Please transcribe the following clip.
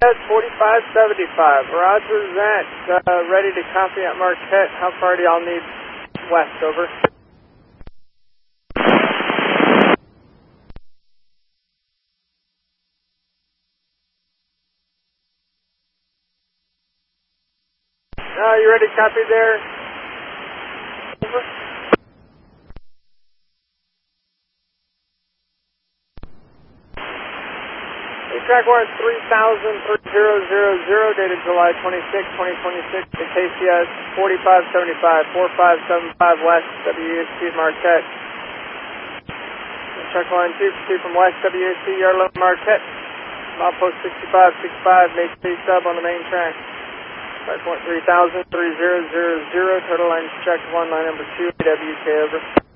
That's 4575. Roger that. Ready to copy at Marquette. How far do y'all need west, over? You ready to copy there? Over. Track warrant 303000, dated July 26, 2026, to KCS 4575, 4575 West, WSC Marquette. Track line 2 from West, WSC Yarlow Marquette. Milepost 6565, make C sub on the main track. Track warrant 3000, 3000, total line check 1, line number 2, WK, over.